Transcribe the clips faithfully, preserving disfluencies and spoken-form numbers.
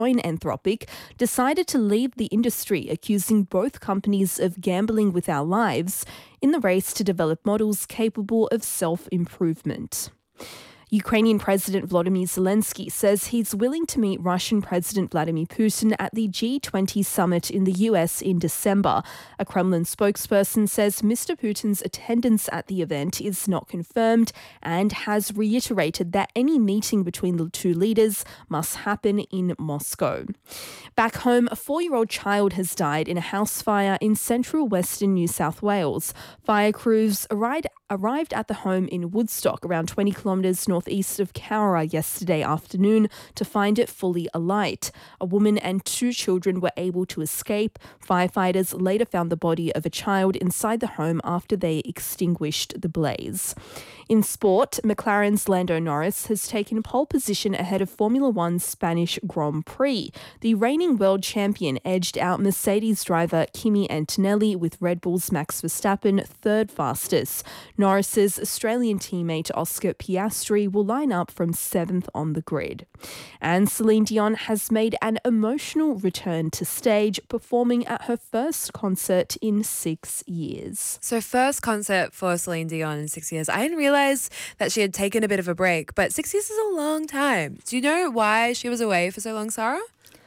join Anthropic, decided to leave the industry, accusing both companies of gambling with our lives in the race to develop models capable of self-improvement. Ukrainian President Volodymyr Zelensky says he's willing to meet Russian President Vladimir Putin at the G twenty summit in the U S in December. A Kremlin spokesperson says Mister Putin's attendance at the event is not confirmed and has reiterated that any meeting between the two leaders must happen in Moscow. Back home, a four-year-old child has died in a house fire in central western New South Wales. Fire crews arrived arrived at the home in Woodstock, around twenty kilometres northeast of Cowra, yesterday afternoon to find it fully alight. A woman and two children were able to escape. Firefighters later found the body of a child inside the home after they extinguished the blaze. In sport, McLaren's Lando Norris has taken pole position ahead of Formula One's Spanish Grand Prix. The reigning world champion edged out Mercedes driver Kimi Antonelli with Red Bull's Max Verstappen third fastest. Norris's Australian teammate Oscar Piastri will line up from seventh on the grid. And Celine Dion has made an emotional return to stage, performing at her first concert in six years. So first concert for Celine Dion in six years. I didn't realise that she had taken a bit of a break, but six years is a long time. Do you know why she was away for so long, Sarah?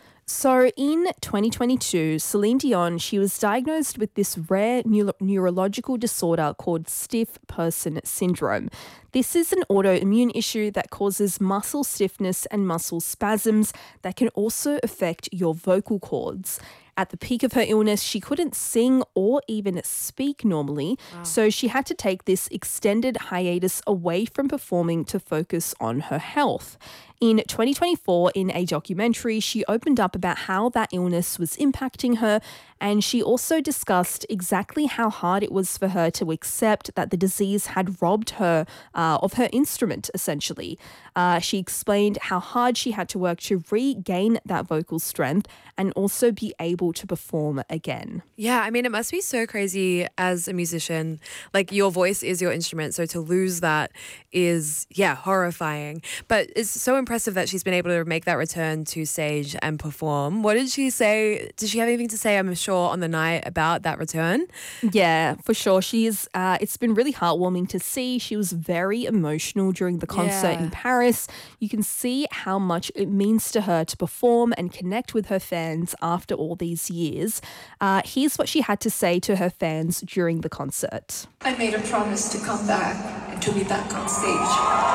So in twenty twenty-two, Celine Dion, she was diagnosed with this rare neuro- neurological disorder called stiff person syndrome. This is an autoimmune issue that causes muscle stiffness and muscle spasms that can also affect your vocal cords. At the peak of her illness, she couldn't sing or even speak normally, wow. So she had to take this extended hiatus away from performing to focus on her health. In twenty twenty-four, in a documentary, she opened up about how that illness was impacting her, and she also discussed exactly how hard it was for her to accept that the disease had robbed her uh, of her instrument, essentially. Uh, she explained how hard she had to work to regain that vocal strength and also be able to perform again. Yeah, I mean, it must be so crazy as a musician. Like, your voice is your instrument, so to lose that is, yeah, horrifying. But it's so impressive that she's been able to make that return to stage and perform. What did she say? Did she have anything to say, I'm sure, on the night about that return? Yeah, for sure. She is. Uh, it's been really heartwarming to see. She was very emotional during the concert Yeah. in Paris. You can see how much it means to her to perform and connect with her fans after all these years. Uh, here's what she had to say to her fans during the concert. I made a promise to come back and to be back on stage.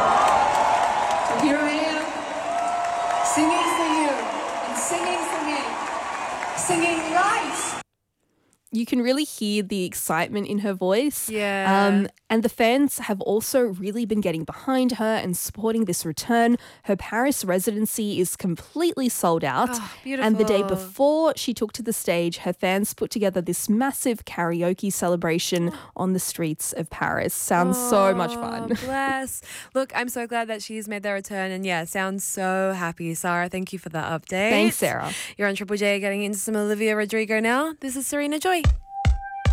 So here I am, singing for you and singing for me, singing live. You can really hear the excitement in her voice. Yeah. Um, and the fans have also really been getting behind her and supporting this return. Her Paris residency is completely sold out. Oh, beautiful. And the day before she took to the stage, her fans put together this massive karaoke celebration on the streets of Paris. Sounds oh, so much fun. Bless. Look, I'm so glad that she's made that return. And yeah, sounds so happy. Sarah, thank you for that update. Thanks, Sarah. You're on Triple J, getting into some Olivia Rodrigo now. This is Serena Joy.